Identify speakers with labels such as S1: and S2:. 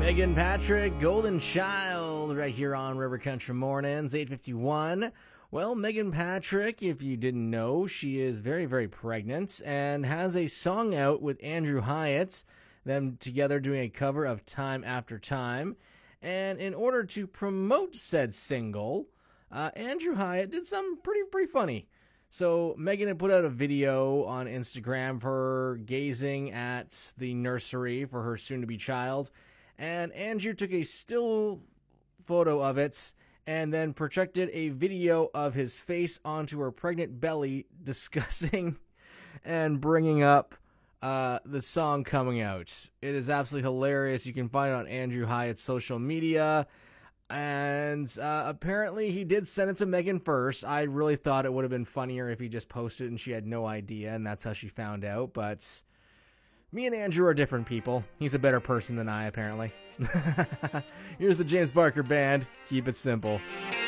S1: Megan Patrick, Golden Child, right here on River Country Mornings, 8:51. Well, Megan Patrick, if you didn't know, she is very, very pregnant and has a song out with Andrew Hyatt, them together doing a cover of Time After Time. And in order to promote said single, Andrew Hyatt did something pretty funny. So Megan had put out a video on Instagram of her gazing at the nursery for her soon-to-be child, and Andrew took a still photo of it and then projected a video of his face onto her pregnant belly, discussing and bringing up the song coming out. It is absolutely hilarious. You can find it on Andrew Hyatt's social media. And apparently he did send it to Megan first. I really thought it would have been funnier if he just posted it and she had no idea, and that's how she found out. But me and Andrew are different people. He's a better person than I, apparently. Here's the James Barker Band. Keep it simple.